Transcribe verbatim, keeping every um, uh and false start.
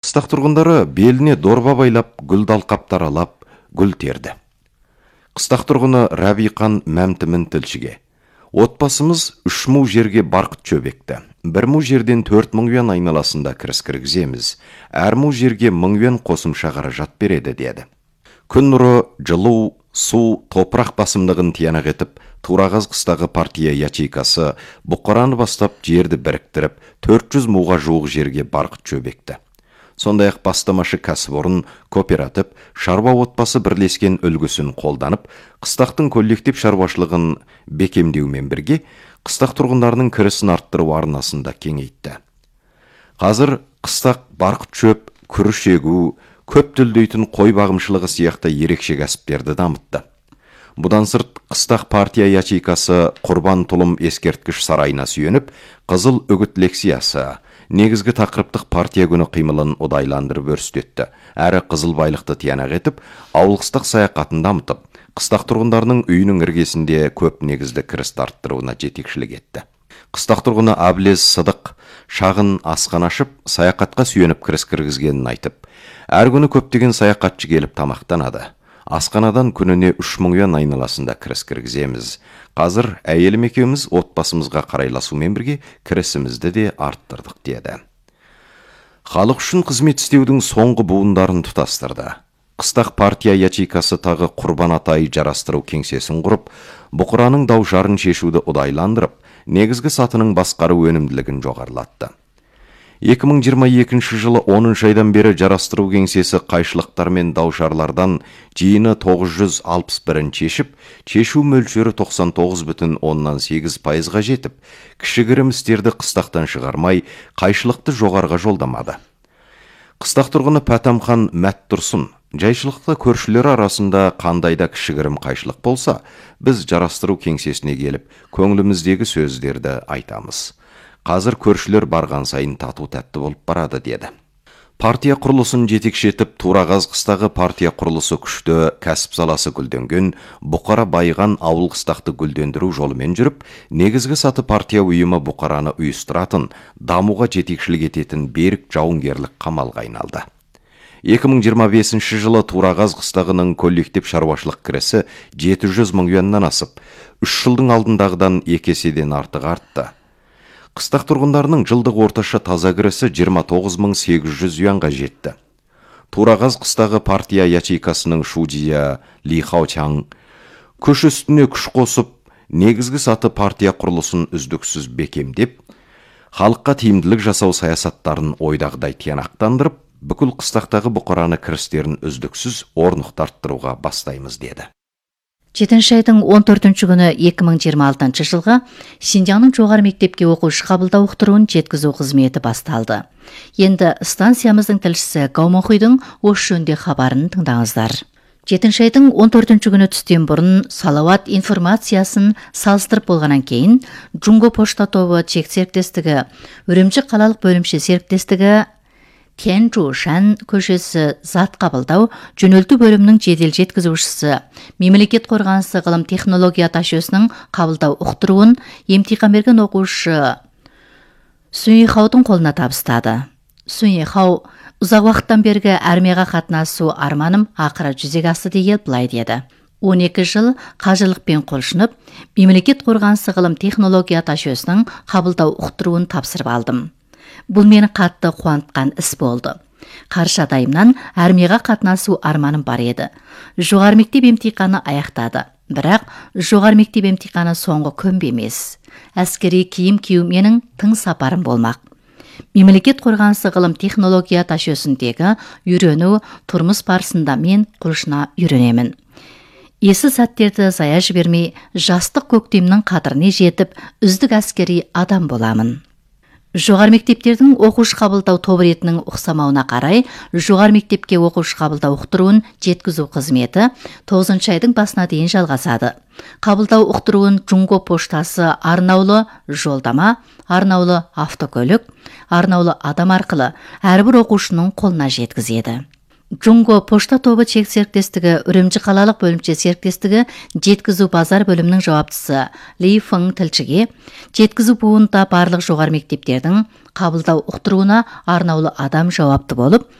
Қыстақ тұрғындары беліне дорба байлап, гүл алқаптар алап, гүл терді. Қыстақ тұрғыны Рабиқан Мәмтімін тілшіге. Отбасымыз үш мың жерге барқыт чөбекті. Бір мың жерден төрт мың юан айналасында кіріс кіргіземіз. Әр мың жерге мың юан қосымша қаражат береді деді. Күн нұры, жылу, су, топырақ басымдығын тиянақ етіп, Турағаз қыстағы партия ячейкасы бұқараны бастап жерді біріктіріп, төрт жүз мыңға жуық жерге барқыт чөбекті. Сондай-ақ бастамашы кәсіпорын, кооператив, шаруа отбасы бірлескен үлгісін қолданып, қыстақтың коллектив шаруашылығын бекемдеумен бірге, қыстақ тұрғындарының кірісін арттыру арнасында кеңейтті. Қазір қыстақ барқыт чөп, күріш егу, көп түлдейтін қой бағымшылығы сияқты ерекше кәсіптерді дамытты. Бұдан сырт, қыстақ партия ячейкасы Құрбан тұлым ескерткіш сарайына сүйеніп, қызыл үгіт лекциясы, негізгі тақырыптық партия күні қимылын ұдайландырып өрістетті. Әрі қызыл байлықты тиянақ етіп, ауыл-қыстақ саяхатын дамытып, қыстақ тұрғындарының үйінің іргесінде көп негізді кіріс арттыруына жетекшілік етті. Қыстақ тұрғыны Аблез Сыдық шағын асқан ашып, саяхатқа сүйеніп кіріс кіргізгенін айтып, әр күні көптеген саяхатшы келіп тамақтанады. Асқанадан күніне үш мың юан айналасында кіріс кіргіземіз. Қазір әйелім екеуміз отбасымызға қарайласумен бірге кірісімізді де арттырдық деді. Халық үшін қызмет істеудің соңғы буындарын тұтастырды. Қыстақ партия ячейкасы тағы Құрбан атай жарастыру кеңсесін құрып, бұқыраның дау жарын шешуді ұдайландырып, негізгі сатының басқару өнімділігін жоғарылатты. екі мың жиырма екінші жылы оныншы айдан бері жарастыру кеңсесі қайшылықтар мен даушарлардан жиыны тоғыз жүз алпыс бірін шешіп, шешу мөлшері тоқсан тоғыз бүтін оннан сегіз пайызға жетіп, кішігірім істерді қыстақтан шығармай, қайшылықты жоғарға жолдамады. Қыстақ тұрғыны Пәтамхан Мәт Тұрсын, жайшылықта көршілер арасында қандайда кішігірім қайшылық болса, біз жарастыру кеңсесіне келіп, көңіліміздегі сөздерді айтамыз. Қазір көршілер барған сайын тату тәтті болып барады деді. Партия құрылысын жетекшетіп, Турағаз қыстағы партия құрылысы күшті, кәсіп саласы гүлденген, бұқара байыған ауыл қыстақты гүлдендіру жолымен жүріп, негізгі саты партия ұйымы бұқараны ұйыстыратын, дамуға жетекшілік ететін берік жауынгерлік қамалға айналды. екі мың жиырма бесінші жылы Турағаз қыстағының коллектив шаруашылық кірісі жеті жүз мың юаннан асып, үш жылдың алдындағыдан екі еседен артық артты. Қыстақ тұрғындарының жылдық орташа таза кірісі жиырма тоғыз мың сегіз жүз юанға жетті. Турағаз қыстағы партия ячейкасының шудия Ли Хаочаң күш үстіне күш қосып, негізгі саты партия құрылысын үздіксіз бекемдеп, халыққа тиімділік жасау саясаттарын ойдағыдай тиянақтандырып, бүкіл қыстақтағы бұқараны кірістерін үздіксіз орнықтарттыруға бастаймыз деді. жетінші айдың он төртінші күні екі мың жиырма алтыншы жылға Синьцзянның жоғары мектепке оқушы қабылдау ұқтыруын жеткізу қызметі басталды. Енді станциямыздың тілшісі Гаумохуйдың осы жөнінде хабарын тыңдаңыздар. жетінші айдың он төртінші күні түстен бұрын Салауат информациясын салыстырып болғаннан кейін Джунго пошта тобы чек серіктестігі, Үрімжі қалалық бөлімше серіктестігі, Тяньчжушан көшесі зат қабылдау жөнелту бөлімінің жедел жеткізушісі, мемлекет қорғанысы ғылым технология ташөсінің қабылдау ұқтыруын емтихан берген оқушы Суньихаудың қолына табыстады. Суньихау, ұзақ уақыттан бергі армияға қатынасу арманым ақыры жүзеге асты деген былай деді. он екі жыл қажылықпен қолшынып, мемлекет қорғанысы ғылым технология ташөсінің қабылдау ұқтыруын тапсырып алдым. Бұл мені қатты қуантқан іс болды. Қаршадайымнан армияға қатынасу арманым бар еді. Жоғары мектеп емтиқаны аяқтады. Бірақ жоғары мектеп емтиқаны соңғы көмбе емес. Әскери киім кию менің тың сапарым болмақ. Мемлекет қорғанысы ғылым технология ташөсіндегі үйрену тұрмыс барысында мен құлшына үйренемін. Есі сәттерді зая жібермей, жастық көктемнің қадіріне жетіп, үздік әскери адам боламын. Жоғары мектептердің оқушы қабылдау тобы ретінің ұқсамауына қарай, жоғары мектепке оқушы қабылдау ұқтыруын жеткізу қызметі тоғызыншы айдың басына дейін жалғасады. Қабылдау ұқтыруын Джунго поштасы арнаулы жолдама, арнаулы автокөлік, арнаулы адам арқылы әрбір оқушының қолына жеткізеді. Джунго пошта тобы чек серіктестігі, Үрімжі қалалық бөлімше серіктестігі жеткізу базар бөлімінің жауаптысы Ли Фeng тілшіге, жеткізу буында барлық жоғары мектептердің қабылдау ұқтыруына арнаулы адам жауапты болып,